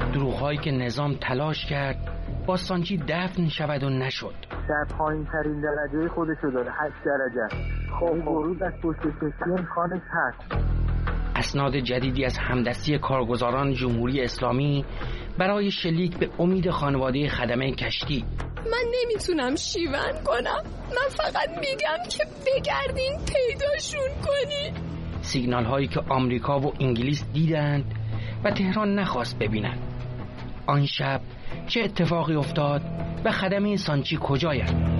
دروغ‌هایی که نظام تلاش کرد با سانچی دفن شود و نشد. در پایین ترین درجه خودشو داره، 8 درجه. خب ورود از پشت کشتی امکانش هست. اسناد جدیدی از همدستی کارگزاران جمهوری اسلامی برای شلیک به امید خانواده خدمه کشتی. من نمیتونم شیون کنم، من فقط میگم که بگردین پیداشون کنین. سیگنال هایی که آمریکا و انگلیس دیدند و تهران نخواست ببینند. آن شب چه اتفاقی افتاد و خدمه سانچی کجایند؟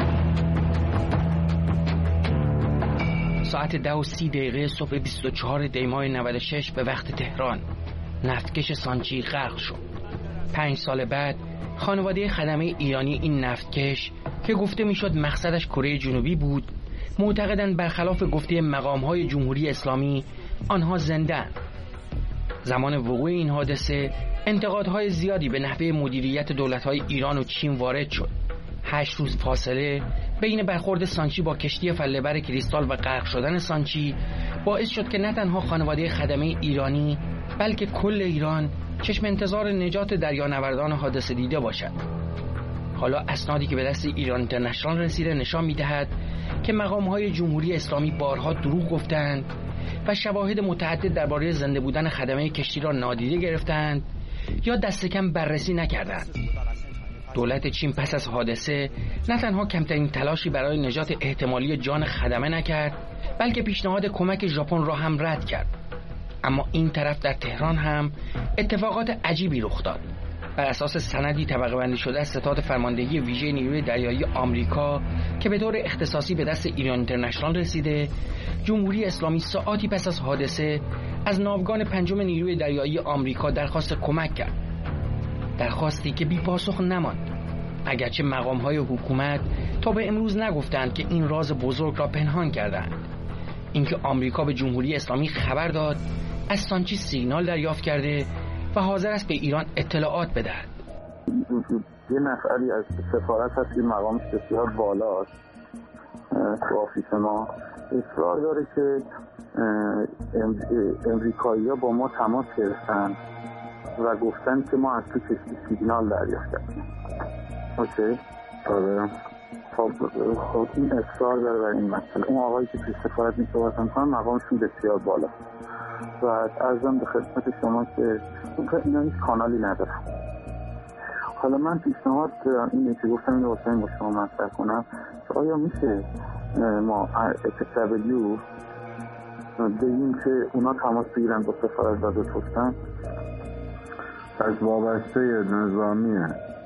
ساعت 10:30 صبح 24 دی‌ماه 96 به وقت تهران نفتکش سانچی غرق شد. 5 سال بعد خانواده خدمه ایرانی این نفتکش که گفته میشد مقصدش کره جنوبی بود، معتقدند برخلاف گفته مقام‌های جمهوری اسلامی آنها زنده‌اند. زمان وقوع این حادثه انتقادهای زیادی به نحوه مدیریت دولت‌های ایران و چین وارد شد. 8 روز فاصله بین برخورد سانچی با کشتی فله‌بر کریستال و غرق شدن سانچی باعث شد که نه تنها خانواده خدمه ایرانی بلکه کل ایران چشم انتظار نجات دریانوردان حادثه دیده باشد. حالا اسنادی که به دست ایران اینترنشنال رسیده نشان می‌دهد که مقام‌های جمهوری اسلامی بارها دروغ گفتند و شواهد متعدد درباره زنده بودن خدمه کشتی را نادیده گرفتند یا دست کم بررسی نکردند. دولت چین پس از حادثه نه تنها کمترین تلاشی برای نجات احتمالی جان خدمه نکرد، بلکه پیشنهاد کمک ژاپن را هم رد کرد. اما این طرف در تهران هم اتفاقات عجیبی رخ داد. بر اساس سندی طبقه بندی شده از ستاد فرماندهی ویژه نیروی دریایی آمریکا که به طور اختصاصی به دست ایران اینترنشنال رسیده، جمهوری اسلامی ساعاتی پس از حادثه از ناوگان 5 نیروی دریایی آمریکا درخواست کمک کرد. درخواستی که بی پاسخ نماند، اگرچه مقام‌های حکومت تا به امروز نگفتند که این راز بزرگ را پنهان کردند. اینکه آمریکا به جمهوری اسلامی خبر داد از سانچی سیگنال دریافت کرده و حاضر است به ایران اطلاعات بدهد. یه نفری از سفارت هست که مقامش بسیار بالاست تو آفیس ما، اصرار داره که امریکایی‌ها با ما تماس گرفتن و گفتن که ما از تو کشتی سیگنال دریافت کردیم. اوکی؟ آره. خب این اصرار داره بر این مسئله. اون آقایی که توی سفارت می‌صحبت می‌کنن مقامشون بسیار بالا و عرضم به خدمت شما که اینا هیچ کانالی ندارن. حالا من پیشنهاد اینه که گفتم اینو واسه با شما مطرح کنم که آیا میشه ما HW بگیم که اونا تماس بگیرن با سفارت و بپرسن از وابسته نظامی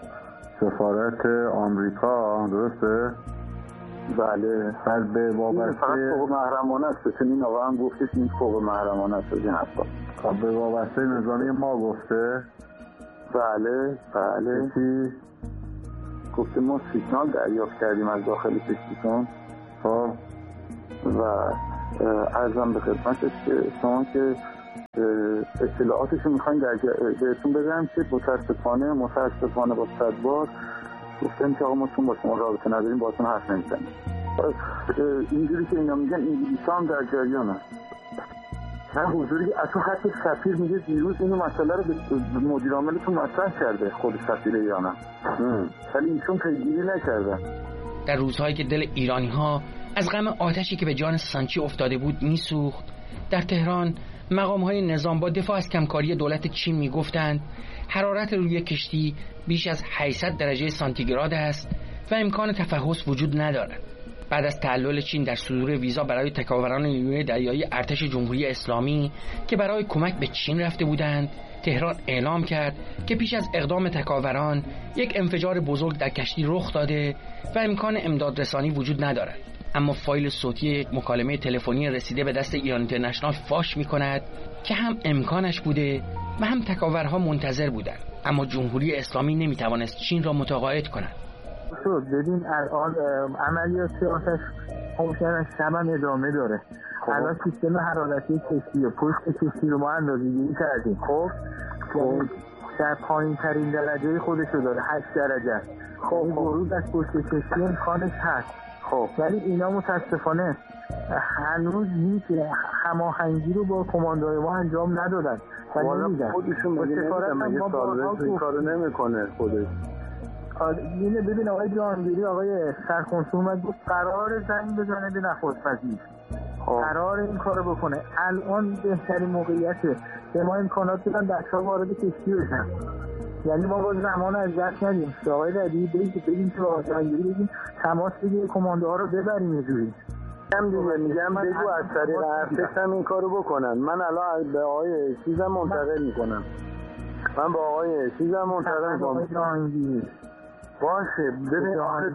سفارت آمریکا، درسته؟ بله. از به وابسته فوق محرمانه است. این آقا هم گفتش این فوق محرمانه است. این حرفا به وابسته نظامی ما گفته؟ بله بله. چی؟ گفته ما سیگنال دریافت کردیم از داخل کشتیتون. خب و عرضم به خدمتش که شما که اطلاعاتشو میخواین بهتون بگم که متاسفانه با صدبار گفتن که آقا ما چون با شما رابطه نداریم باهاتون حرف نمیزنیم. اینجوری که اینا میگن انگلیس‌ها هم در جریان هست. هر حضوری اصلا حتی سفیر میگه دیروز اینو مسئله رو به مدیر عاملتون مطرح کرده، خود سفیر ایران هم، ولی ایشون پیگیری نکردن. در روزهایی که دل ایرانی‌ها از غم آتشی که به جان سانچی افتاده بود میسوخت، در تهران مقام‌های نظام با دفاع از کمکاری دولت چین میگفتند حرارت روی کشتی بیش از 800 درجه سانتیگراد است و امکان تفحص وجود ندارد. بعد از تعلل چین در صدور ویزا برای تکاوران نیروی دریایی ارتش جمهوری اسلامی که برای کمک به چین رفته بودند، تهران اعلام کرد که پیش از اقدام تکاوران یک انفجار بزرگ در کشتی رخ داده و امکان امدادرسانی وجود ندارد. اما فایل صوتی یک مکالمه تلفنی رسیده به دست ایران اینترنشنال فاش می‌کند که هم امکانش بوده و هم تکاورها منتظر بودند، اما جمهوری اسلامی نمی‌توانست چین را متقاعد کند. ببین الان عملیات آتش خاموشی شب ادامه داره. الان سیستم حرارتی کشتی و پشت کشتی رو ما اندازه‌گیری کردیم. خب در پایین ترین درجه خودشو داره، 8 درجه. خب ورود از پشت کشتی امکانش هست. خب ولی اینا متاسفانه هنوز هیچ هماهنگی رو با کماندوهای ما انجام ندادن. والا خودشون میگن یه سالوز این کارو نمیکنه خودش. اینه ببین آقای جهانگیری، آقای سرخونسو اومد گفت قرار زنگ بزنه به نخست وزیر، قرار این کارو بکنه. الان بهترین موقعیته به ما امکانات بدن بچه‌ها وارد کشتی بشن، یعنی ما با زمان از دست ندیم. آقای ردی بگیم که آقای جهانگیری بگیم تماس بگیره کماندوها رو ببریم یه جوری. میگم بگو از طریق ارتش هم این کارو بکنن. من الان به آقای چیزم منتقل میکنم، من با آقای چیزم منتقل میکنم. باشه ببین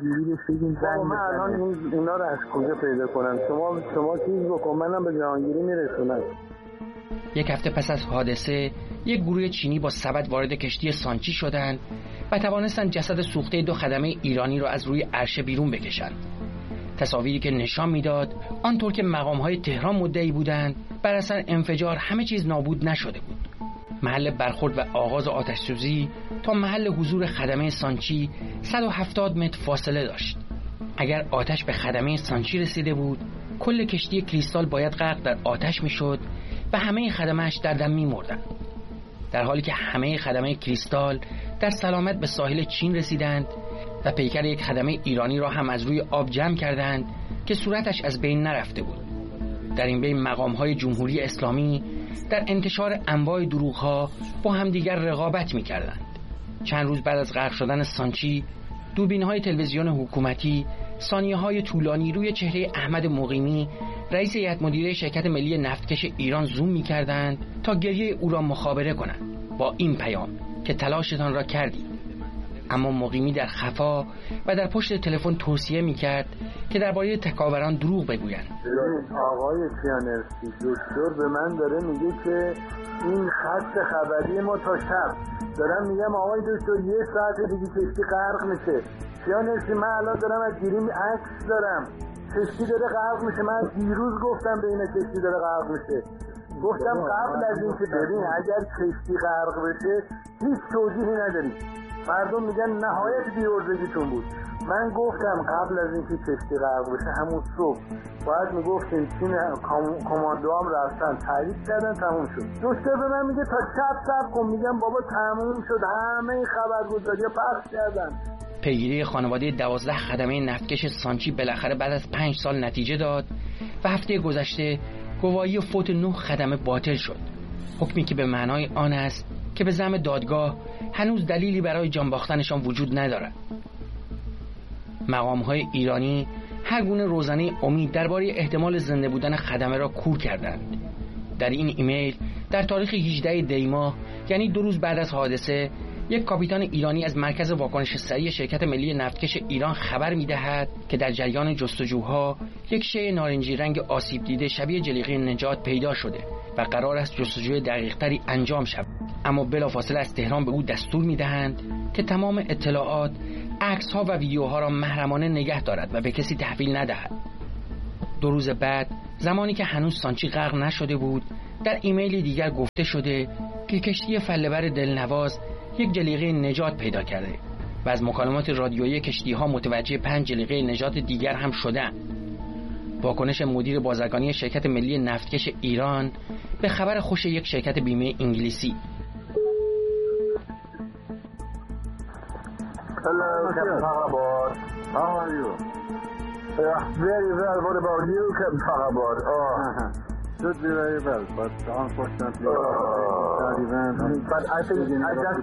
من الان اینا رو از کجا پیدا کنم؟ شما چیز بکن، منم به جهانگیری میرسونم. یک هفته پس از حادثه یک گروه چینی با سبد وارد کشتی سانچی شدند و توانستند جسد سوخته 2 خدمه ایرانی را از روی عرشه بیرون بکشند. تصاویری که نشان میداد آنطور که مقام‌های تهران مدعی بودند بر اثر انفجار همه چیز نابود نشده بود. محل برخورد و آغاز آتش‌سوزی تا محل حضور خدمه سانچی 170 متر فاصله داشت. اگر آتش به خدمه سانچی رسیده بود، کل کشتی کریستال باید غرق در آتش میشد و همه خدمه‌اش در دم می‌مردند. در حالی که همه خدمه کریستال در سلامت به ساحل چین رسیدند و پیکر یک خدمه ایرانی را هم از روی آب جمع کردند که صورتش از بین نرفته بود. در این بین مقام‌های جمهوری اسلامی در انتشار انواع دروغ‌ها با همدیگر رقابت می‌کردند. چند روز بعد از غرق شدن سانچی، دوربین‌های تلویزیون حکومتی ثانیه‌های طولانی روی چهره احمد مقیمی، رئیس هیئت مدیره شرکت ملی نفتکش ایران زوم می‌کردند تا گریه او را مخابره کنند با این پیام که تلاشتان را کردید. اما مقیمی در خفا و در پشت تلفن توصیه می‌کرد که درباره تکاوران دروغ بگویند. آقای کیانرسی، دکتر به من داره میگه که این خط خبری ما تا شب. دارم میگم آقای دکتر 1 ساعت دیگه کشتی غرق میشه. کیانرسی من الان دارم از گیریم عکس دارم، کشتی داره غرق میشه. من دیروز گفتم به این کشتی داره غرق میشه. گفتم قبل از این که ببین اگر کشتی غرق بشه هیچ توجیهی نداری. مردم میگن نهایت بی‌عرضگیتون بود. من گفتم قبل از اینکه کشتی غرق بشه همون صبح باید میگفتیم چین کماندو هم رفتن تایید کردن تموم شد. دکتر به من میگه تا شب صبر کن. میگم بابا تموم شد، همه خبرگزاری‌ها پخش کردن. پیگیری خانواده 12 خدمه نفتکش سانچی بالاخره بعد از 5 سال نتیجه داد و هفته گذشته گواهی فوت 9 خدمه باطل شد. حکمی که به معنای آن است که به زعم دادگاه هنوز دلیلی برای جان باختنشان وجود ندارد. مقام‌های ایرانی هر گونه روزنه امید درباره احتمال زنده بودن خدمه را کور کردند. در این ایمیل در تاریخ 18 دی ماه، یعنی 2 روز بعد از حادثه، یک کاپیتان ایرانی از مرکز واکنش سریع شرکت ملی نفتکش ایران خبر می‌دهد که در جریان جستجوها یک شیء نارنجی رنگ آسیب دیده شبیه جلیقه نجات پیدا شده و قرار است جستجوی دقیق‌تری انجام شود. اما بلافاصله از تهران به او دستور می‌دهند که تمام اطلاعات، عکس‌ها و ویدیوها را محرمانه نگه دارد و به کسی تحویل ندهد. 2 روز بعد، زمانی که هنوز سانچی غرق نشده بود، در ایمیلی دیگر گفته شده که کشتی فله‌بر دلنواز یک جلیقه نجات پیدا کرده و از مکالمات رادیویی کشتی‌ها متوجه 5 جلیقه نجات دیگر هم شدند. واکنش مدیر بازرگانی شرکت ملی نفتکش ایران به خبر خوش یک شرکت بیمه انگلیسی. Hello, Captain Farabod. How are you? Very well. What about you, Captain Farabod? Should be very well, but unfortunately, that event. But I think I just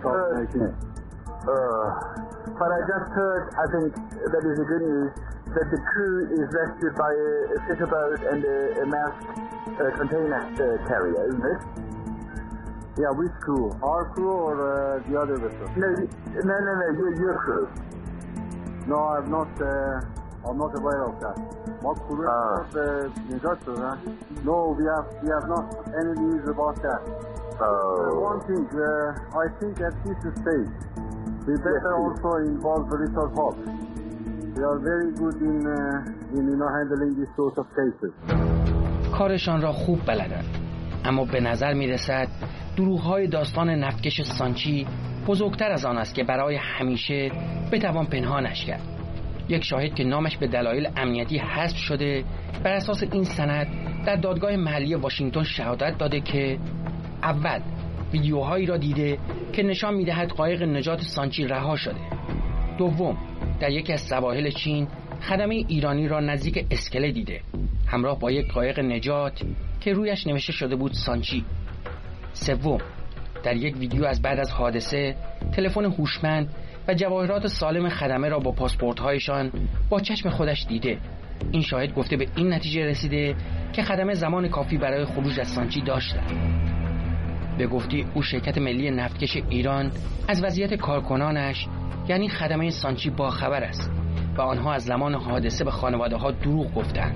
heard. I think that is the good news that the crew is rescued by a fisher boat and a masked container carrier, isn't it? Yeah, which crew? Our crew or the other vessel? No, your crew. No, I'm not aware of that. What crew is No, we have not any news about that. One thing, I think at this stage, we better also involve the little Hawk. They are very good in handling this sort of cases. کارشان را خوب بلدند، اما به نظر می رسد دروغ‌های داستان نفتکش سانچی بزرگتر از آن است که برای همیشه بتوان پنهانش کرد. یک شاهد که نامش به دلایل امنیتی حذف شده بر اساس این سند در دادگاه محلی واشنگتن شهادت داده که اول ویدیوهایی را دیده که نشان می‌دهد قایق نجات سانچی رها شده. دوم، در یکی از سواحل چین خدمه ایرانی را نزدیک اسکله دیده، همراه با یک قایق نجات که رویش نوشته شده بود سانچی. سوم، در یک ویدیو از بعد از حادثه تلفن هوشمند و جواهرات سالم خدمه را با پاسپورت‌هایشان با چشم خودش دیده. این شاهد گفته به این نتیجه رسیده که خدمه زمان کافی برای خروج از سانچی داشتند. به گفته او شرکت ملی نفتکش ایران از وضعیت کارکنانش یعنی خدمه سانچی باخبر است و آنها از زمان حادثه به خانواده‌ها دروغ گفتند.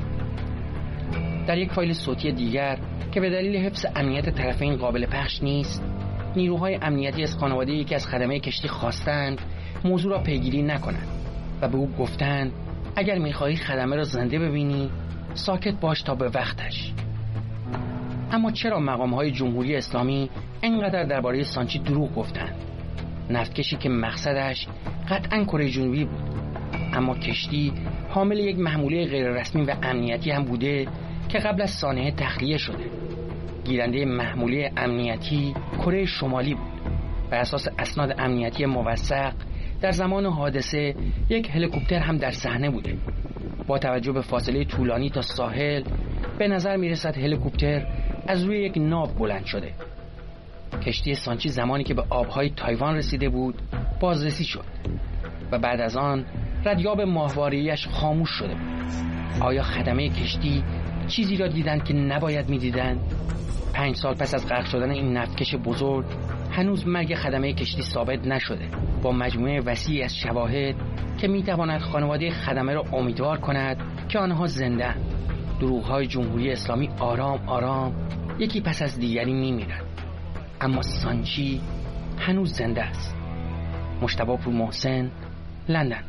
در یک فایل صوتی دیگر که به دلیل حفظ امنیت طرفین قابل پخش نیست، نیروهای امنیتی از خانواده یکی از خدمه کشتی خواستند موضوع را پیگیری نکنند و به او گفتند اگر می‌خواهی خدمه را زنده ببینی ساکت باش تا به وقتش. اما چرا مقام‌های جمهوری اسلامی اینقدر درباره سانچی دروغ گفتند؟ نفتکشی که مقصدش قطعاً کره جنوبی بود، اما کشتی حامل یک محموله غیررسمی و امنیتی هم بوده که قبل از سانحه تخلیه شده. گیرنده محموله امنیتی کره شمالی بود. بر اساس اسناد امنیتی موثق در زمان حادثه یک هلیکوپتر هم در صحنه بوده. با توجه به فاصله طولانی تا ساحل به نظر میرسد هلیکوپتر از روی یک ناو بلند شده. کشتی سانچی زمانی که به آبهای تایوان رسیده بود بازرسی شد و بعد از آن ردیاب ماهواریش خاموش شده بود. آیا خدمه کشتی چیزی را دیدند که نباید می‌دیدند؟ 5 سال پس از غرق شدن این نفتکش بزرگ هنوز مرگ خدمه کشتی ثابت نشده. با مجموعه وسیعی از شواهد که می‌تواند خانواده خدمه را امیدوار کند که آنها زنده‌اند، دروغ‌های جمهوری اسلامی آرام آرام یکی پس از دیگری می‌میرند. اما سانچی هنوز زنده است. مجتبی پور محسن، لندن.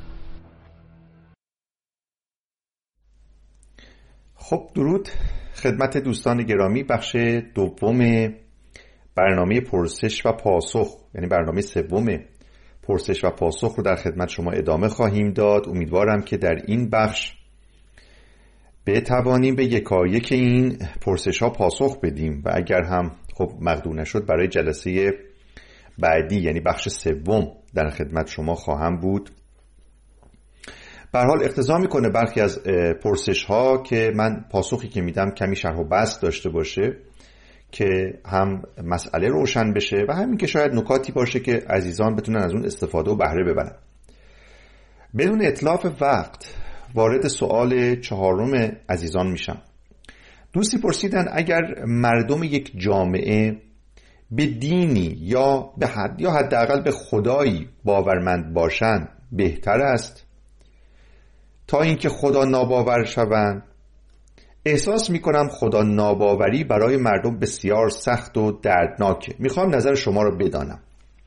خب درود خدمت دوستان گرامی. بخش دوم برنامه پرسش و پاسخ، یعنی برنامه سوم پرسش و پاسخ رو در خدمت شما ادامه خواهیم داد. امیدوارم که در این بخش بتوانیم به یکایک این پرسش ها پاسخ بدیم و اگر هم خب مقدور نشد برای جلسه بعدی یعنی بخش سوم در خدمت شما خواهم بود. به هر حال اقتضا میکنه برخی از پرسش ها که من پاسخی که میدم کمی شرح و بسط داشته باشه که هم مسئله روشن بشه و همین که شاید نکاتی باشه که عزیزان بتونن از اون استفاده و بهره ببرن. بدون اتلاف وقت وارد سوال 4 عزیزان میشم. دوستی پرسیدن اگر مردم یک جامعه به دینی یا حداقل به خدایی باورمند باشند بهتر است تا اینکه خدا ناباور شوند؟ احساس میکنم خدا ناباوری برای مردم بسیار سخت و دردناکه. میخوام نظر شما رو بدانم.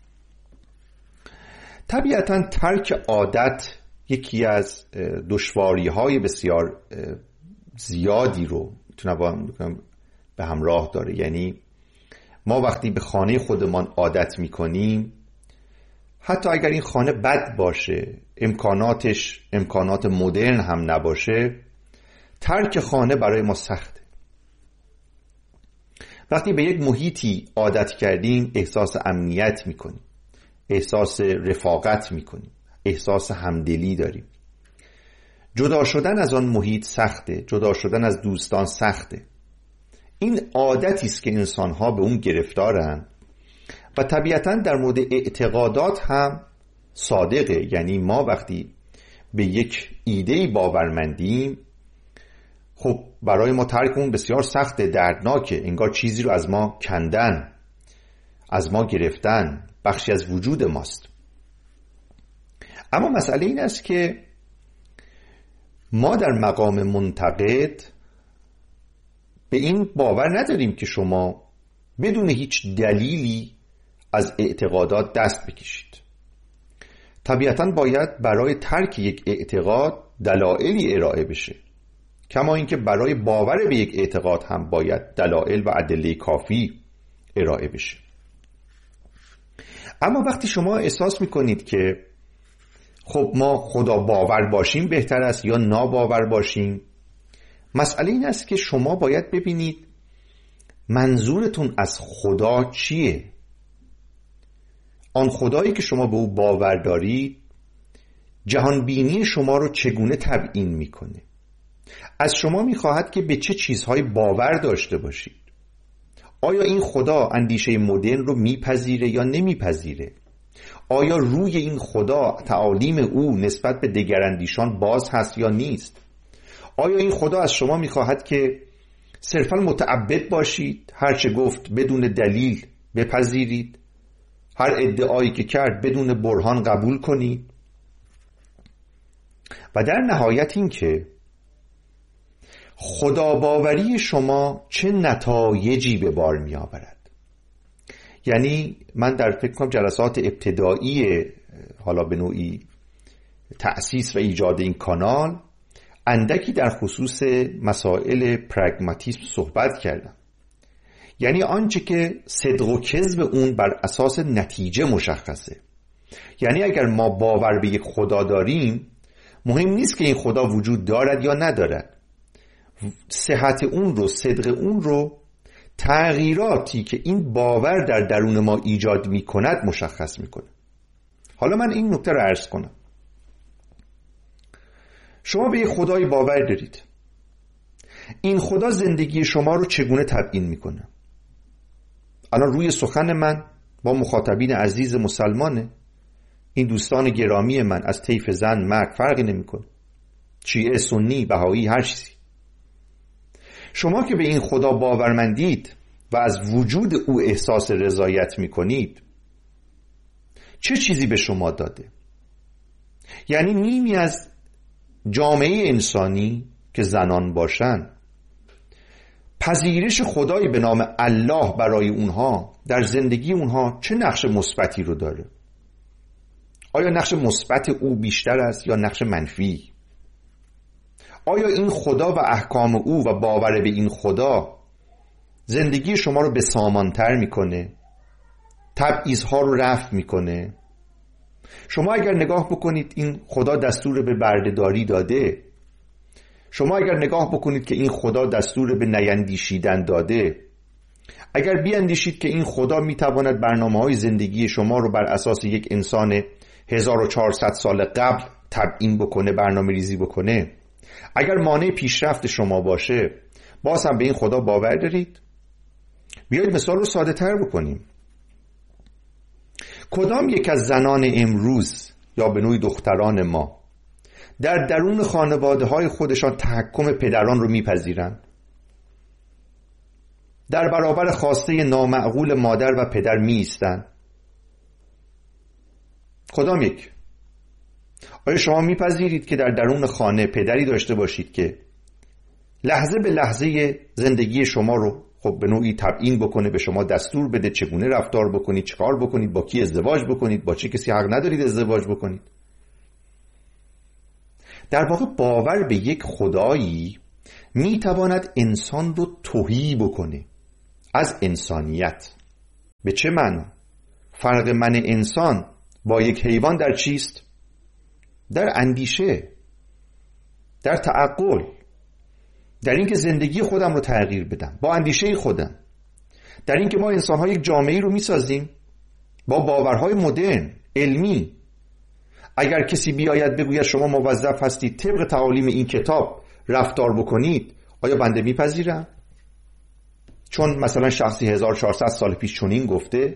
طبیعتا ترک عادت یکی از دشواری‌های بسیار زیادی رو میتونم به همراه داره. یعنی ما وقتی به خانه خودمان عادت میکنیم، حتی اگر این خانه بد باشه، امکانات مدرن هم نباشه، ترک خانه برای ما سخته. وقتی به یک محیطی عادت کردیم احساس امنیت میکنیم، احساس رفاقت میکنیم، احساس همدلی داریم. جدا شدن از آن محیط سخته، جدا شدن از دوستان سخته. این عادتی است که انسان‌ها به اون گرفتارن و طبیعتاً در مورد اعتقادات هم صادقه. یعنی ما وقتی به یک ایده‌ای باورمندیم، خب برای ما ترک اون بسیار سخته، دردناکه. انگار چیزی رو از ما کندن، از ما گرفتن، بخشی از وجود ماست. اما مسئله این است که ما در مقام منتقد به این باور نداریم که شما بدون هیچ دلیلی از اعتقادات دست بکشید. طبیعتاً باید برای ترک یک اعتقاد دلایلی ارائه بشه، کما اینکه برای باور به یک اعتقاد هم باید دلایل و ادله کافی ارائه بشه. اما وقتی شما احساس میکنید که خب ما خدا باور باشیم بهتر است یا ناباور باشیم، مسئله این است که شما باید ببینید منظورتون از خدا چیه. آن خدایی که شما به او باور دارید جهانبینی شما رو چگونه تبیین میکنه؟ از شما میخواهد که به چه چیزهای باور داشته باشید. آیا این خدا اندیشه مدرن رو میپذیره یا نمیپذیره؟ آیا روی این خدا تعالیم او نسبت به دگراندیشان باز هست یا نیست؟ آیا این خدا از شما میخواهد که صرفا متعبد باشید، هرچه گفت بدون دلیل بپذیرید، هر ادعایی که کرد بدون برهان قبول کنید؟ و در نهایت این که خداباوری شما چه نتایجی به بار می آورد. یعنی من در فکر کنم جلسات ابتدایی حالا به نوعی تأسیس و ایجاد این کانال اندکی در خصوص مسائل پرگماتیسم صحبت کردم. یعنی آنچه که صدق و کذب اون بر اساس نتیجه مشخصه. یعنی اگر ما باور به یک خدا داریم، مهم نیست که این خدا وجود دارد یا ندارد. صحت اون رو، صدق اون رو تغییراتی که این باور در درون ما ایجاد می کند مشخص می کند. حالا من این نکته رو عرض کنم. شما به یک خدای باور دارید. این خدا زندگی شما رو چگونه تبیین می کنه؟ الان روی سخن من با مخاطبین عزیز مسلمانه، این دوستان گرامی من از طیف زن مرد فرقی نمی کنه، شیعه، سنی، بهایی، هر چیزی. شما که به این خدا باورمندید و از وجود او احساس رضایت می کنید، چه چیزی به شما داده؟ یعنی نیمی از جامعه انسانی که زنان باشن، پذیرش خدایی به نام الله برای اونها در زندگی اونها چه نقش مثبتی رو داره؟ آیا نقش مثبت او بیشتر است یا نقش منفی؟ آیا این خدا و احکام او و باور به این خدا زندگی شما رو بسامان‌تر میکنه؟ تبعیض‌ها رو رفع میکنه؟ شما اگر نگاه بکنید این خدا دستور به برده‌داری داده، شما اگر نگاه بکنید که این خدا دستور به نیندیشیدن داده، اگر بیاندیشید که این خدا میتواند برنامه‌های زندگی شما رو بر اساس یک انسان 1400 سال قبل تبیین بکنه، برنامه ریزی بکنه، اگر مانع پیشرفت شما باشه، باز هم به این خدا باور دارید؟ بیایید مثال رو ساده تر بکنیم. کدام یک از زنان امروز یا به نوعی دختران ما در درون خانواده های خودشان تحکم پدران رو میپذیرن؟ در برابر خواسته نامعقول مادر و پدر میایستن؟ کدام یک؟ آیا شما میپذیرید که در درون خانه پدری داشته باشید که لحظه به لحظه زندگی شما رو خب به نوعی تبیین بکنه، به شما دستور بده چگونه رفتار بکنید، چیکار بکنید، با کی ازدواج بکنید، با چه کسی حق ندارید ازدواج بکنید؟ در واقع باور به یک خدایی میتواند انسان رو تهی بکنه از انسانیت. به چه معنی؟ فرق من انسان با یک حیوان در چیست؟ در اندیشه، در تعقل، در اینکه زندگی خودم رو تغییر بدم با اندیشه خودم، در اینکه ما انسان‌ها یک جامعه‌ای رو می‌سازیم با باورهای مدرن، علمی. اگر کسی بیاید بگوید شما موظف هستید طبق تعالیم این کتاب رفتار بکنید، آیا بنده میپذیرم؟ چون مثلا شخصی 1400 سال پیش چنین گفته،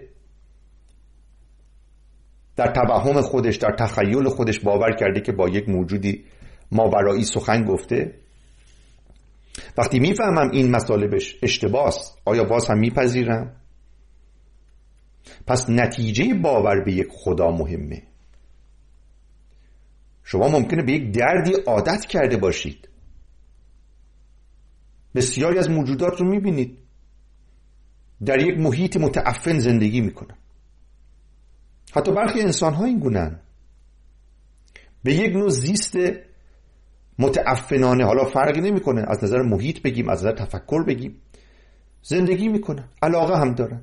در توهم خودش، در تخیل خودش باور کرده که با یک موجودی ماورایی سخن گفته. وقتی میفهمم این مطالبش اشتباهست، آیا باز هم میپذیرم؟ پس نتیجه باور به یک خدا مهمه. شما ممکنه به یک دردی عادت کرده باشید. بسیاری از موجودات رو میبینید در یک محیط متعفن زندگی میکنن. حتی برخی انسان‌ها این گونه‌اند. به یک نوع زیست متعفنانه، حالا فرقی نمیکنه از نظر محیط بگیم، از نظر تفکر بگیم، زندگی میکنن، علاقه هم دارن.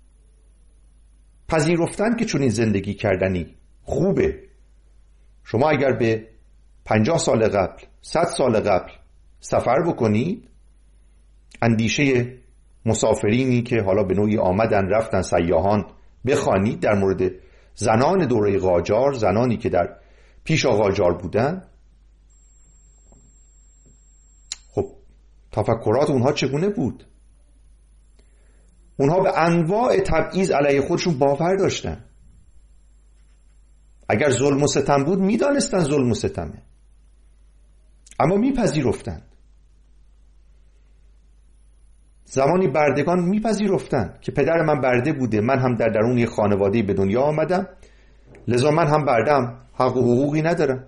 پذیرفتن که چون این زندگی کردنی خوبه. شما اگر به 50 سال قبل، 100 سال قبل سفر بکنید، اندیشه مسافرینی که حالا به نوعی آمدن رفتن، سیاحان، بخوانید در مورد زنان دوره قاجار، زنانی که در پیش قاجار بودن، خب تفکرات اونها چگونه بود؟ اونها به انواع تبعیض علیه خودشون باور داشتن. اگر ظلم و ستم بود میدانستن ظلم و ستمه، اما میپذیرفتن. زمانی بردگان میپذیرفتن که پدر من برده بوده، من هم در درون یک خانواده به دنیا آمدم، لذا من هم بردم، حق و حقوقی ندارم،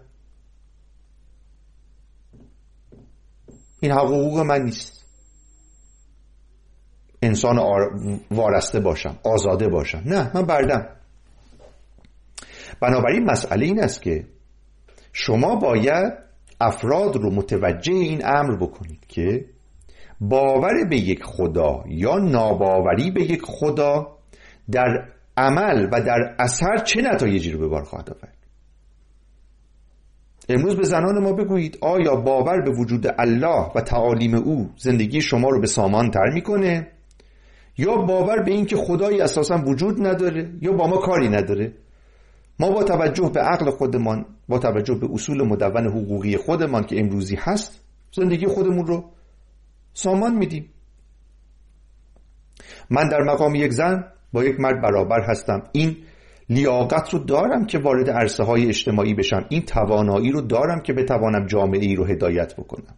این حق و حقوق من نیست، انسان وارسته باشم، آزاده باشم، نه من بردم. بنابراین مسئله این است که شما باید افراد رو متوجه این امر بکنید که باور به یک خدا یا ناباوری به یک خدا در عمل و در اثر چه نتایجی رو به بار خواهد آورد. امروز به زنان ما بگویید آیا باور به وجود الله و تعالیم او زندگی شما رو به سامان تر میکنه، یا باور به این که خدایی اساسا وجود نداره یا با ما کاری نداره؟ ما با توجه به عقل خودمان، با توجه به اصول مدون حقوقی خودمان که امروزی هست، زندگی خودمون رو سامان میدیم. من در مقام یک زن با یک مرد برابر هستم، این لیاقت رو دارم که وارد عرصه های اجتماعی بشم، این توانایی رو دارم که بتوانم جامعه ای رو هدایت بکنم.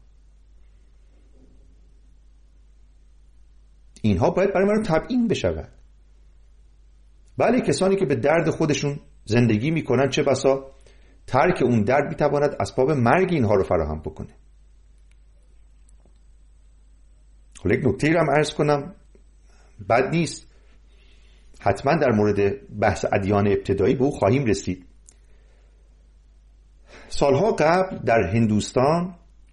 اینها باید برای من تبیین بشود. بله، کسانی که به درد خودشون زندگی میکنن چه بسا ترک اون درد میتواند اسباب مرگ اینها رو فراهم بکنه. حالا یک نکته رو هم عرض کنم، بد نیست، حتما در مورد بحث ادیان ابتدایی به او خواهیم رسید. سالها قبل در هندوستان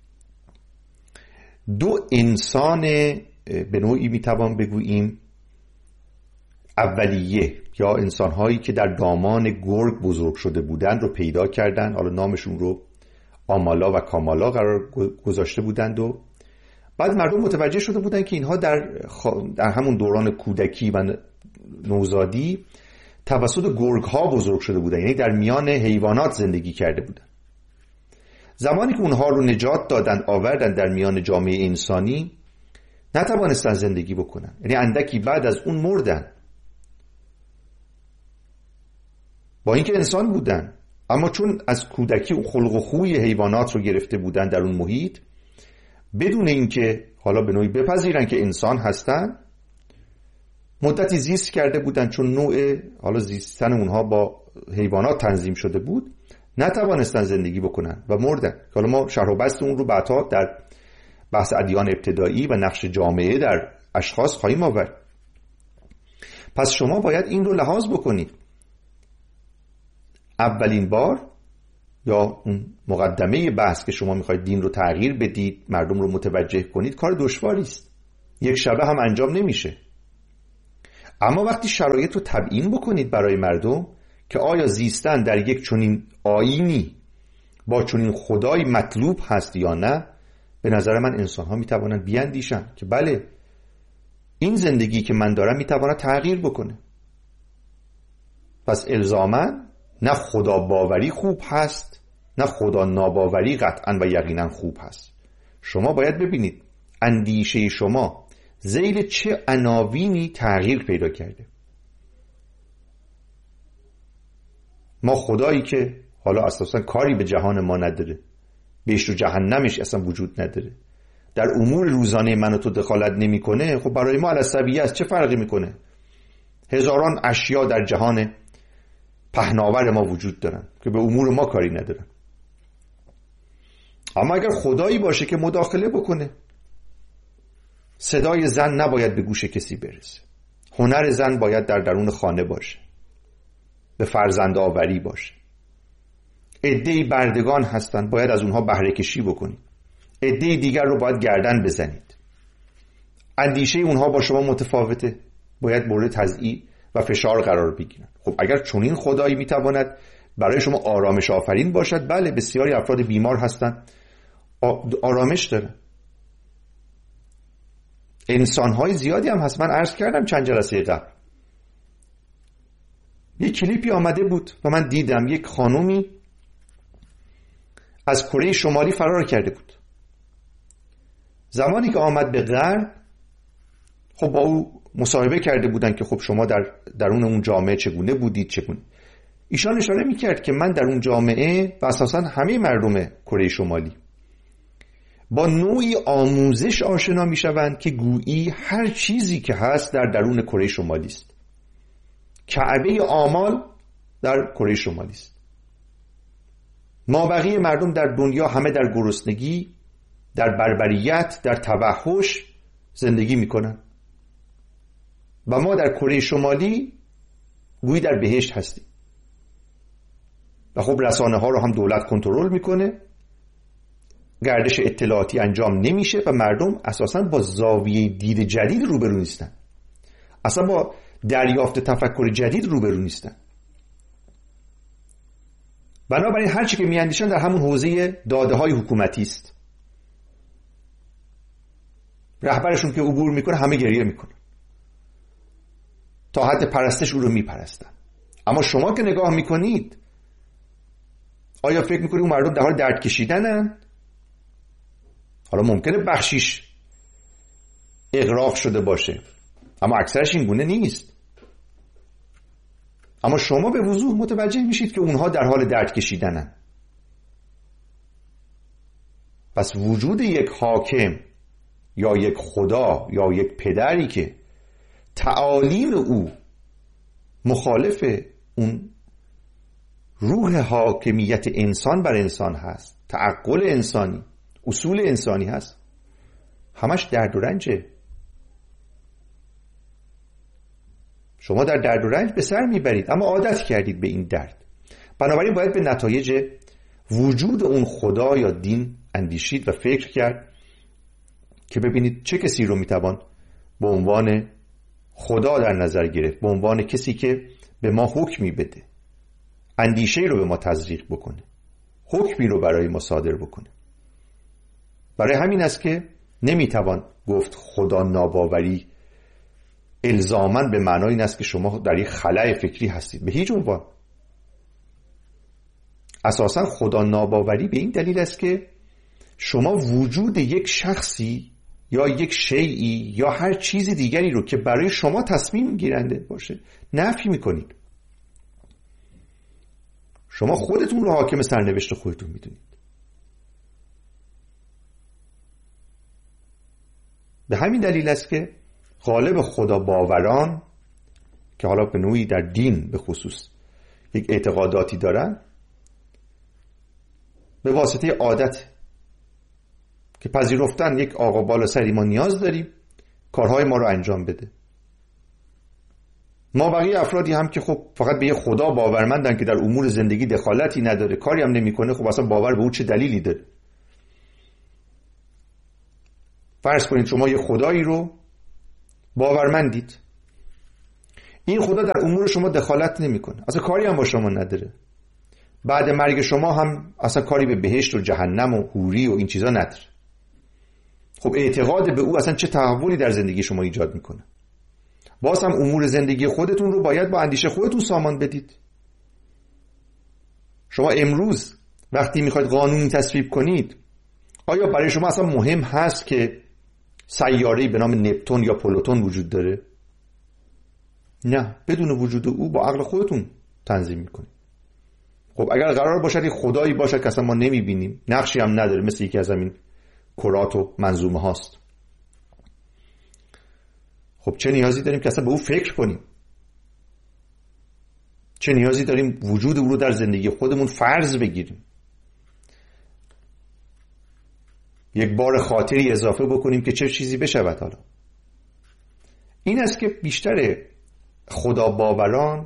دو انسان به نوعی میتوان بگوییم اولیه یا انسانهایی که در دامان گرگ بزرگ شده بودند رو پیدا کردند. حالا نامشون رو آمالا و کامالا قرار گذاشته بودند و بعد مردم متوجه شده بودند که اینها در همون دوران کودکی و نوزادی توسط گرگ ها بزرگ شده بودند، یعنی در میان حیوانات زندگی کرده بودند. زمانی که اونها رو نجات دادن آوردن در میان جامعه انسانی، نتوانستن زندگی بکنن، یعنی اندکی بعد از اون مردن، با اینکه انسان بودن، اما چون از کودکی اون خلق و خوی حیوانات رو گرفته بودن در اون محیط، بدون اینکه حالا به نوعی بپذیرن که انسان هستن، مدتی زیست کرده بودن، چون نوع حالا زیستن اونها با حیوانات تنظیم شده بود، نتوانستن زندگی بکنن و مردن. حالا ما شرح و بسط اون رو بعدها در بحث ادیان ابتدایی و نقش جامعه در اشخاص خواهیم آورد. پس شما باید این رو لحاظ بکنید. اولین بار یا اون مقدمه بحث که شما میخواید دین رو تغییر بدید، مردم رو متوجه کنید، کار دشواری است، یک شبه هم انجام نمیشه. اما وقتی شرایط رو تبیین بکنید برای مردم که آیا زیستن در یک چنین آیینی با چنین خدای مطلوب هست یا نه، به نظر من انسان ها میتوانند بیاندیشن که بله، این زندگی که من دارم میتواند تغییر بکنه. پس الزاماً نه خدا باوری خوب هست، نه خدا ناباوری قطعاً و یقیناً خوب هست. شما باید ببینید اندیشه شما ذیل چه عناوینی تغییر پیدا کرده. ما خدایی که حالا اساساً کاری به جهان ما نداره، بهشت و جهنمش اصلا وجود نداره، در امور روزانه من و تو دخالت نمیکنه، خب برای ما علسویه است، چه فرقی میکنه؟ هزاران اشیا در جهان پهناور ما وجود دارن که به امور ما کاری ندارن. اما اگر خدایی باشه که مداخله بکنه، صدای زن نباید به گوش کسی برسه، هنر زن باید در درون خانه باشه، به فرزند آوری باشه، عده‌ای بردگان هستن باید از اونها بهره کشی بکنید، عده‌ای دیگر رو باید گردن بزنید. اندیشه اونها با شما متفاوته، باید مورد تضییع و فشار قرار بگیرن. خب اگر چنین خدایی میتواند برای شما آرامش آفرین باشد، بله، بسیاری افراد بیمار هستند آرامش دارن. انسان‌های زیادی هم هست، من عرض کردم چند جلسه قبل، یک کلیپی آمده بود و من دیدم یک خانومی از کره شمالی فرار کرده بود. زمانی که آمد به غرب، خب با او مصاحبه کرده بودن که خب شما در درون اون جامعه چگونه بودید، چگونه. ایشان اشاره میکرد که من در اون جامعه و اساساً همه مردم کره شمالی با نوعی آموزش آشنا میشوند که گویی هر چیزی که هست در درون کره شمالی است. کعبه آمال در کره شمالی است. ما بقیه مردم در دنیا همه در گرسنگی، در بربریت، در توحش زندگی میکنن و ما در کره شمالی گویی در بهشت هستیم. و خب رسانه ها رو هم دولت کنترل میکنه، گردش اطلاعاتی انجام نمیشه و مردم اساساً با زاویه دید جدید روبرو نیستن، اصلا با دریافت تفکر جدید روبرو نیستن. بنابراین هر چی که میاندیشن در همون حوزه داده های حکومتی است. رهبرشون که عبور میکنه همه گریه میکنه، تا حد پرستش او رو میپرستن. اما شما که نگاه میکنید، آیا فکر میکنید اون مردم در حال درد کشیدنن؟ حالا ممکنه بخشیش اغراق شده باشه، اما اکثرش این گونه نیست. اما شما به وضوح متوجه میشید که اونها در حال درد کشیدنن. پس وجود یک حاکم یا یک خدا یا یک پدری که تعالیم او مخالف اون روح حاکمیت انسان بر انسان هست، تعقل انسانی، اصول انسانی هست، همش درد و رنجه. شما در درد و رنج به سر میبرید، اما عادت کردید به این درد. بنابراین باید به نتایج وجود اون خدا یا دین اندیشید و فکر کرد که ببینید چه کسی رو میتوان به عنوان خدا در نظر گرفت، به عنوان کسی که به ما حکمی بده، اندیشه رو به ما تزریق بکنه، حکمی رو برای ما صادر بکنه. برای همین است که نمیتوان گفت خدا ناباوری الزاماً به معنای این است که شما در یک خلأ فکری هستید. به هیچ عنوان. اساساً خدا ناباوری به این دلیل است که شما وجود یک شخصی یا یک شیئی یا هر چیز دیگری رو که برای شما تصمیم گیرنده باشه نفی میکنید. شما خودتون رو حاکم سرنوشت خودتون میدونید. به همین دلیل است که غالب خدا باوران که حالا به نوعی در دین به خصوص یک اعتقاداتی دارن، به واسطه عادت که پذیرفتن یک آقا بالا سری ما نیاز داریم کارهای ما رو انجام بده. ما بقیه افرادی هم که خب فقط به یه خدا باورمندن که در امور زندگی دخالتی نداره، کاری هم نمیکنه، خب اصلا باور به او چه دلیلی داره؟ فرض کنید شما یه خدایی رو باورمندید، این خدا در امور شما دخالت نمیکنه، اصلا کاری هم با شما نداره، بعد مرگ شما هم اصلا کاری به بهشت و جهنم و حوری و این چیزا نداره. خب اعتقاد به او اصلا چه تحولی در زندگی شما ایجاد میکنه؟ باز هم امور زندگی خودتون رو باید با اندیشه خودتون سامان بدید. شما امروز وقتی میخواید قانونی تصویب کنید، آیا برای شما اصلا مهم هست که سیاره‌ای به نام نپتون یا پلوتون وجود داره؟ نه، بدون وجود او با عقل خودتون تنظیم میکنید. خب اگر قرار باشد خدایی باشد که اصلا ما نمیبینیم، نقشی هم نداره، مثل یکی از همین کرات و منظومه هاست، خب چه نیازی داریم که اصلا به او فکر کنیم؟ چه نیازی داریم وجود او رو در زندگی خودمون فرض بگیریم؟ یک بار خاطری اضافه بکنیم که چه چیزی بشود؟ حالا این است که بیشتر خدا باوران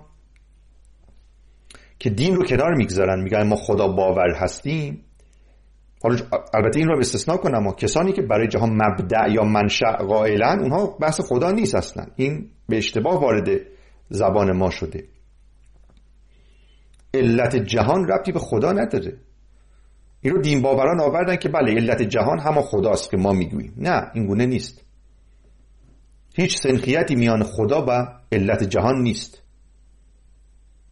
که دین رو کنار میگذارن، میگن ما خدا باور هستیم. حالا البته این رو استثناء کنم، ما کسانی که برای جهان مبدأ یا منشأ قائلن، اونها بحث خدا نیست اصلا، این به اشتباه وارد زبان ما شده. علت جهان ربطی به خدا نداره. این رو دین باوران آوردن که بله علت جهان همه خداست که ما میگوییم. نه، این گونه نیست. هیچ سنخیتی میان خدا و علت جهان نیست.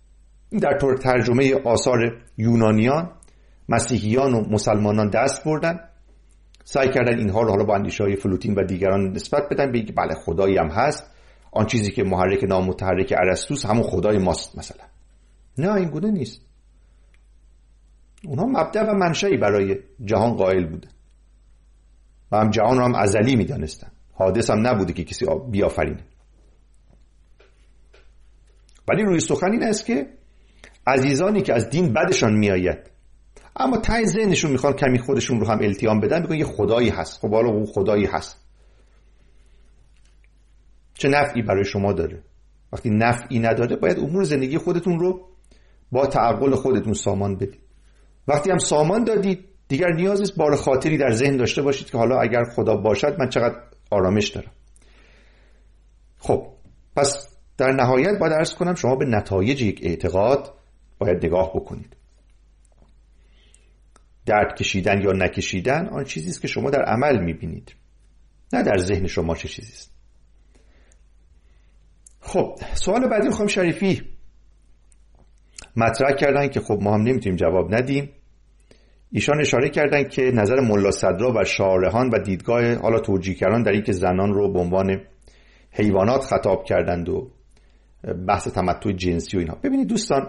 در طور ترجمه آثار یونانیان مسیحیان و مسلمانان دست بردن، سعی کردن اینها رو حالا با اندیشه‌های فلوتین و دیگران نسبت بدن، بگن بله خدایی هم هست، آن چیزی که محرک نامتحرک ارسطوست همون خدای ماست مثلا. نه، این گونه نیست. اونها مبدأ و منشأی برای جهان قائل بودن و هم جهان رو هم ازلی می‌دانستن، حادث هم نبوده که کسی بیافرینه. ولی روی سخن این است که عزیزانی که از دین بدشان میآید اما ته ذهنشون میخوان کمی خودشون رو هم التیام بدن، میگن یه خدایی هست. خب حالا اون خدایی هست، چه نفعی برای شما داره؟ وقتی نفعی نداره باید امور زندگی خودتون رو با تعقل خودتون سامان بدید. وقتی هم سامان دادید دیگر نیاز نیست بار خاطری در ذهن داشته باشید که حالا اگر خدا باشد من چقدر آرامش دارم. خب پس در نهایت باید عرض کنم شما به نتایج یک اعتقاد باید نگاه بکنید. درد کشیدن یا نکشیدن آن چیزی است که شما در عمل می‌بینید، نه در ذهن شما چه چیزی است. خب سوال بعدی خانم شریفی مطرح کردن که خب ما هم نمیتونیم جواب ندیم. ایشان اشاره کردن که نظر ملا صدرا و شارحان و دیدگاه حالا توجیهگران در اینکه زنان رو به عنوان حیوانات خطاب کردند و بحث تمتع جنسی و اینها. ببینید دوستان،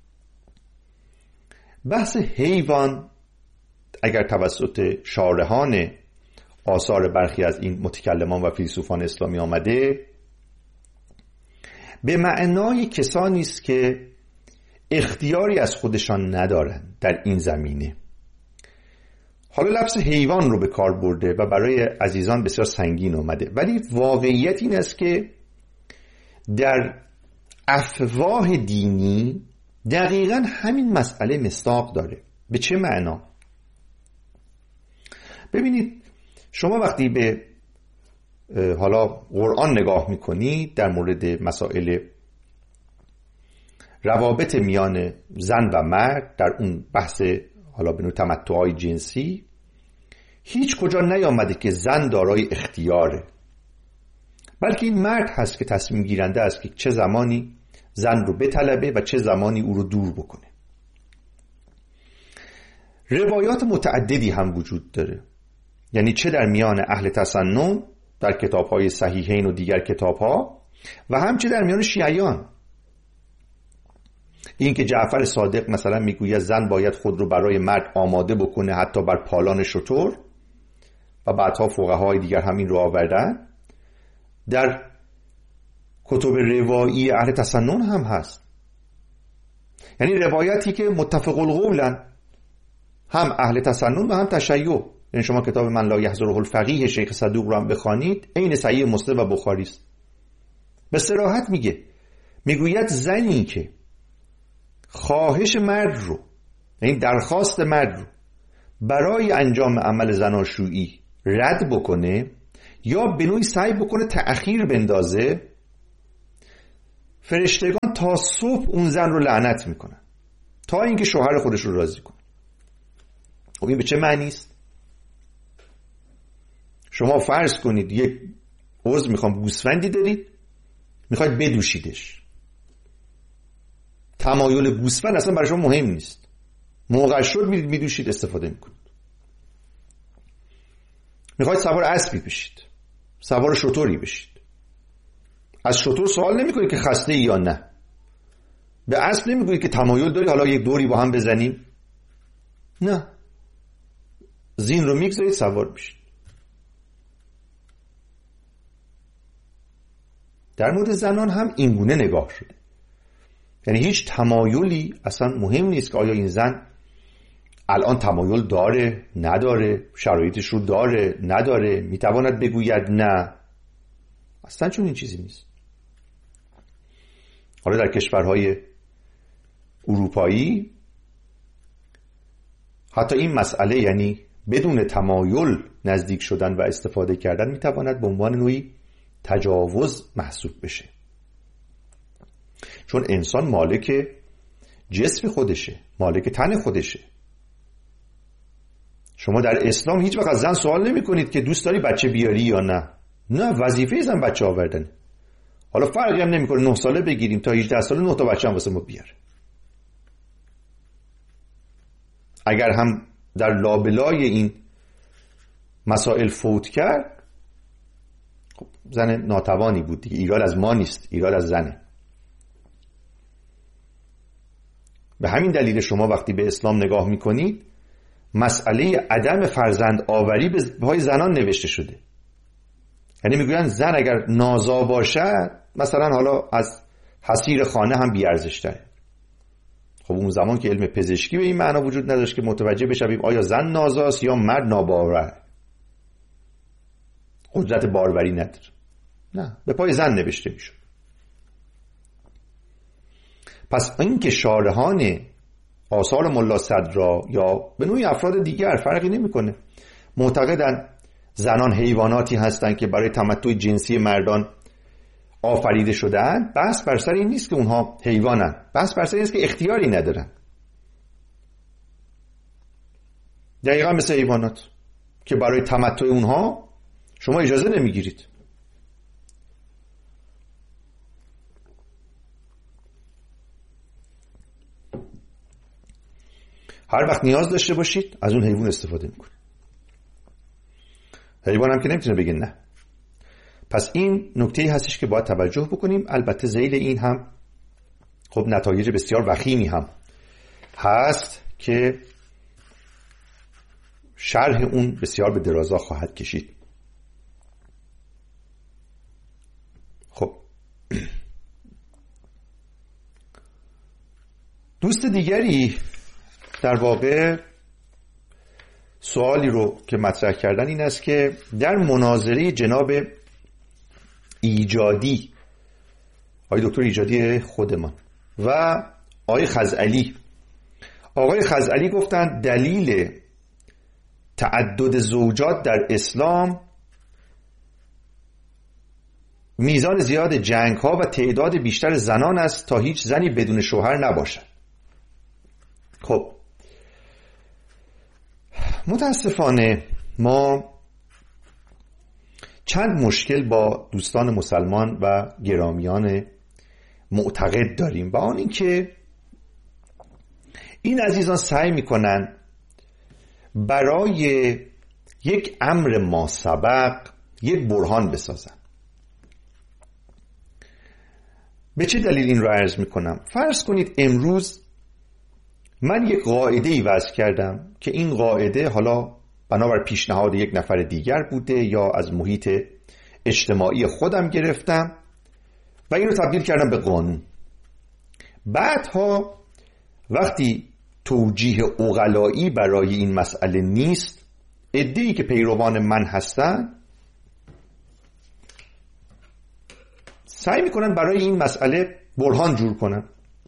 بحث حیوان اگر توسط شارحان آثار برخی از این متکلمان و فیلسوفان اسلامی آمده، به معنای کسانی است که اختیاری از خودشان ندارند در این زمینه. حالا لفظ حیوان رو به کار برده و برای عزیزان بسیار سنگین آمده، ولی واقعیت این است که در افواه دینی دقیقاً همین مسئله مصداق داره. به چه معنا؟ ببینید شما وقتی به حالا قرآن نگاه میکنید در مورد مسائل روابط میان زن و مرد در اون بحث حالا به نوع تمتع‌های جنسی، هیچ کجا نیامده که زن دارای اختیاره، بلکه این مرد هست که تصمیم گیرنده است که چه زمانی زن رو بطلبه و چه زمانی او رو دور بکنه. روایات متعددی هم وجود داره، یعنی چه در میان اهل تسنن در کتاب‌های صحیحین و دیگر کتاب‌ها و هم چه در میان شیعیان. این که جعفر صادق مثلا میگوید زن باید خود رو برای مرد آماده بکنه حتی بر پالان شتر، و بعدها فقهای دیگر همین رو آوردن، در کتب روایی اهل تسنن هم هست. یعنی روایتی که متفق القولن، هم اهل تسنن و هم تشیع. یعنی شما کتاب من لا یحضره الفقیه شیخ صدوق رو هم بخوانید، عین صحیح مسلم و بخاری است. به صراحت میگوید زنی که خواهش مرد رو، یعنی درخواست مرد رو برای انجام عمل زناشویی رد بکنه یا به نوعی سعی بکنه تأخیر بندازه، فرشتگان تا صبح اون زن رو لعنت میکنن تا اینکه شوهر خودش رو راضی کنه. خب این به چه معنی است؟ شما فرض کنید یک عضو میخوام گوسفندی دارید، میخواید بدوشیدش، تمایل گوسفند اصلا برای شما مهم نیست، موقع شد میدوشید استفاده میکنید. میخواید سوار اسبی بشید، سوار شتری بشید، از شتر سوال نمیکنید که خسته ای یا نه، به اسب نمیگویید که تمایل داری حالا یک دوری با هم بزنیم، نه، زین رو میگذارید سوار بشید. در مورد زنان هم اینگونه نگاه شده، یعنی هیچ تمایلی اصلا مهم نیست که آیا این زن الان تمایل داره نداره، شرایطش رو داره نداره، میتواند بگوید نه، اصلا چون این چیزی نیست. حالا در کشورهای اروپایی حتی این مسئله، یعنی بدون تمایل نزدیک شدن و استفاده کردن، میتواند به عنوان نوعی تجاوز محسوب بشه، چون انسان مالک جسم خودشه، مالک تن خودشه. شما در اسلام هیچ وقت از زن سوال نمی کنید که دوست داری بچه بیاری یا نه، نه، وظیفه زن بچه آوردن. حالا فرقی هم نمی کنه 9 ساله بگیریم تا 18 ساله 9 تا بچه هم واسه ما بیاره. اگر هم در لابلای این مسائل فوت کرد، خب زن ناتوانی بود دیگه. ایراد از ما نیست، ایراد از زنه. به همین دلیل شما وقتی به اسلام نگاه میکنید مسئله عدم فرزند آوری به پای زنان نوشته شده. یعنی میگویند زن اگر نازا باشد مثلا حالا از حصیر خانه هم بیارزش تره. خب اون زمان که علم پزشکی به این معنا وجود نداشت که متوجه بشویم آیا زن نازاست یا مرد ناباور، قدرت باروری نداره. نه، به پای زن نوشته میشد. پس این که شارحان آثار ملا صدرا یا به نوعی افراد دیگر فرقی نمیکنه معتقدن زنان حیواناتی هستند که برای تمتع جنسی مردان آفریده شده‌اند، بحث بر سر این نیست که اونها حیوانن، بحث بر سر این است که اختیاری ندارن. دقیقا مثل حیوانات که برای تمتع اونها شما اجازه نمیگیرید. هر وقت نیاز داشته باشید از اون حیوان استفاده میکنید. حیوان هم که نمیتونه بگه نه. پس این نکته‌ای هستش که باید توجه بکنیم. البته ذیل این هم خب نتایج بسیار وخیمی هم هست که شرح اون بسیار به درازا خواهد کشید. خب دوست دیگری در واقع سوالی رو که مطرح کردن این است که در مناظره جناب ایجادی، آقای دکتر ایجادی خودمان و آقای خزعلی، آقای خزعلی گفتن دلیل تعدد زوجات در اسلام میزان زیاد جنگ ها و تعداد بیشتر زنان است تا هیچ زنی بدون شوهر نباشد. خب متاسفانه ما چند مشکل با دوستان مسلمان و گرامیان معتقد داریم، با آن اینکه این عزیزان سعی میکنن برای یک امر ماسبق یک برهان بسازن. به چه دلیل این رو عرض میکنم؟ فرض کنید امروز من یک قاعده‌ای وضع کردم که این قاعده حالا بنابر پیشنهاد یک نفر دیگر بوده یا از محیط اجتماعی خودم گرفتم و این رو تبدیل کردم به قانون. بعدها وقتی توجیه عقلایی برای این مسئله نیست، عده‌ای که پیروان من هستن سعی میکنن برای این مسئله برهان جور کنن.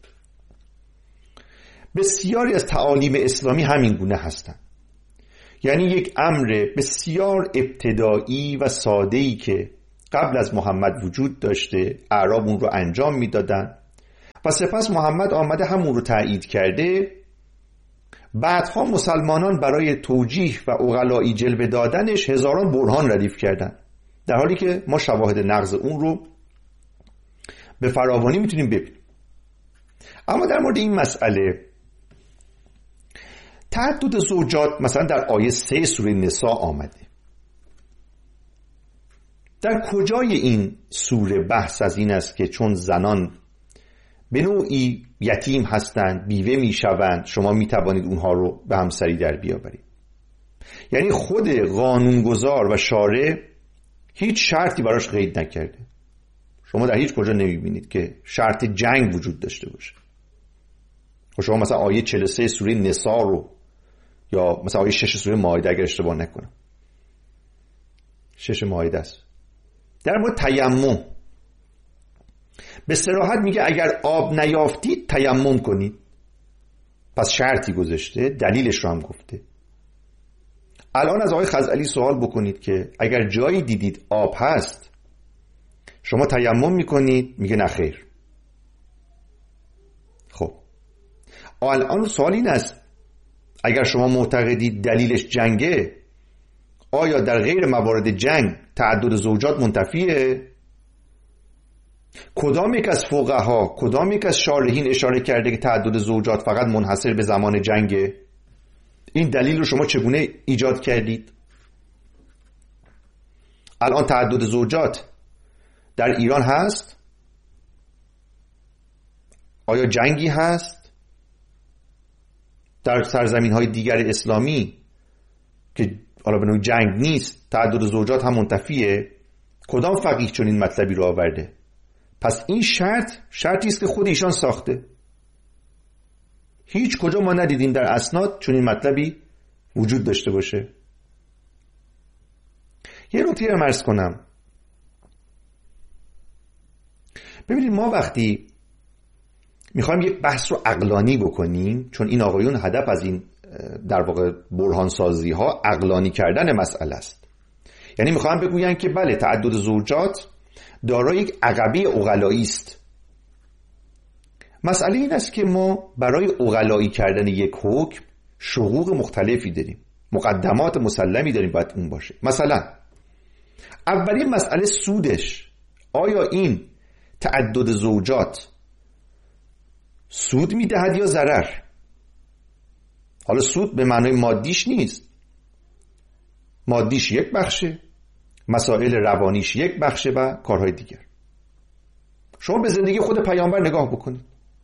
بسیاری از تعالیم اسلامی همین گونه هستند. یعنی یک امر بسیار ابتدایی و ساده‌ای که قبل از محمد وجود داشته، اعراب اون رو انجام میدادن و سپس محمد آمده همون رو تایید کرده. بعدها مسلمانان برای توجیه و عقلایی جلوه دادنش هزاران برهان ردیف کردن، در حالی که ما شواهد نقض اون رو به فراوانی میتونیم ببینیم. اما در مورد این مسئله تعدد زوجات مثلا در آیه 3 سوره نساء آمده. در کجای این سوره بحث از این است که چون زنان به نوعی یتیم هستند، بیوه میشوند، شما میتوانید اونها رو به همسری در بیاورید؟ یعنی خود قانونگذار و شارع هیچ شرطی براش قید نکرده. شما در هیچ کجا نمیبینید که شرط جنگ وجود داشته باشه. شما مثلا آیه 43 سوره نساء رو یا مثلا آیه 6 سوره مائده اگر اشتباه نکنم 6 مائده است، در مورد تیمم به صراحت میگه اگر آب نیافتید تیمم کنید. پس شرطی گذاشته، دلیلش رو هم گفته. الان از آقای خزعلی سوال بکنید که اگر جایی دیدید آب هست شما تیمم میکنید؟ میگه نه خیر. خب الان سوال این است اگر شما معتقدید دلیلش جنگه، آیا در غیر موارد جنگ تعدد زوجات منتفیه؟ کدام یک از فقها، کدام یک از شارحین اشاره کرده که تعدد زوجات فقط منحصر به زمان جنگه؟ این دلیل رو شما چگونه ایجاد کردید؟ الان تعدد زوجات در ایران هست؟ آیا جنگی هست؟ در سرزمین‌های دیگر اسلامی که حالا به نوعی جنگ نیست تعدد زوجات هم منتفیه؟ کدام فقیه چون این مطلبی رو آورده؟ پس این شرطی است که خود ایشان ساخته. هیچ کجا ما ندیدیم در اسناد چون این مطلبی وجود داشته باشه. یه نکته رو عرض کنم. ببینید ما وقتی میخوایم یک بحث رو عقلانی بکنیم، چون این آقایون هدف از این در واقع برهانسازی ها عقلانی کردن مسئله است، یعنی میخوام بگویم که بله تعدد زوجات دارای یک عقبه عقلایی است. مسئله این است که ما برای عقلایی کردن یک حکم شقوق مختلفی داریم، مقدمات مسلمی داریم باید اون باشه. مثلا اولین مسئله سودش، آیا این تعدد زوجات سود میدهد یا ضرر؟ حالا سود به معنای مادیش نیست، مادیش یک بخشه، مسائل روانیش یک بخشه و کارهای دیگر. شما به زندگی خود پیامبر نگاه بکنید،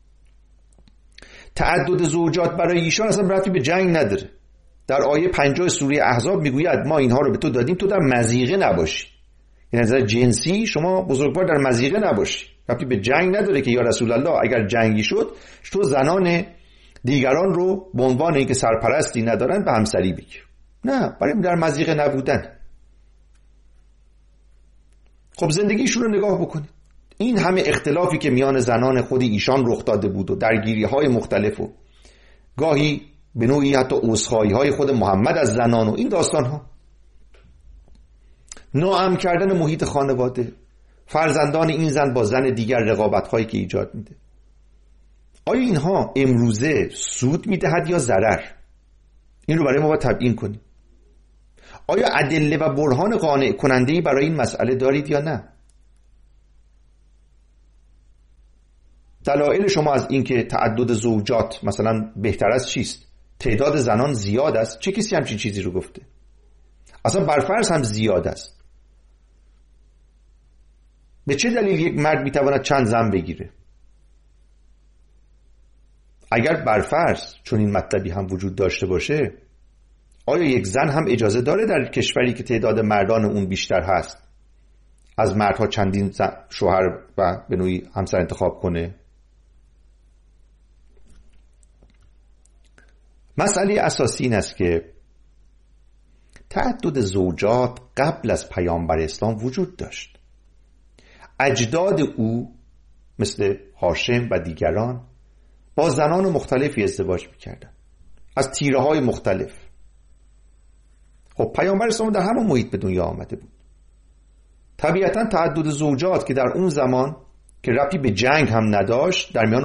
تعدد زوجات برای ایشان اصلا ربطی به جنگ نداره. در آیه 50 سوره احزاب میگوید ما اینها رو به تو دادیم تو در مضیقه نباشی، یعنی از نظر جنسی شما بزرگوار در مضیقه نباشی. ربطی به جنگ نداره که یا رسول الله اگر جنگی شد تو زنان دیگران رو به عنوان اینکه سرپرستی ندارن به همسری بگیر. نه، برای در مضیقه نبودن. خب زندگیشون رو نگاه بکنید، این همه اختلافی که میان زنان خود ایشان رخ داده بود و درگیری های مختلف و گاهی به نوعی حتی عذرخواهی های خود محمد از زنان و این داستان ها، ناامن کردن محیط خانواده، فرزندان این زن با زن دیگر، رقابت هایی که ایجاد میده، آیا اینها امروزه سود میدهد یا ضرر؟ این رو برای ما باید تبیین کنیم. آیا ادله و برهان قانع کننده‌ای برای این مسئله دارید یا نه؟ دلایل شما از این که تعدد زوجات مثلا بهتر است چیست؟ تعداد زنان زیاد است؟ چه کسی همچین چیزی رو گفته؟ اصلا برفرض هم زیاد است، به چه دلیل یک مرد میتواند چند زن بگیره؟ اگر برفرض چون این مطلبی هم وجود داشته باشه، آیا یک زن هم اجازه داره در کشوری که تعداد مردان اون بیشتر هست از مردها چندین شوهر و به نوعی همسر انتخاب کنه؟ مسئله اساسی این است که تعدد زوجات قبل از پیامبر اسلام وجود داشت. اجداد او مثل هاشم و دیگران با زنان مختلفی ازدواج میکردن از تیره های مختلف. خب پیامبر اسلام در همون محیط به دنیا آمده بود. طبیعتا تعدد زوجات که در اون زمان که ربطی به جنگ هم نداشت در میان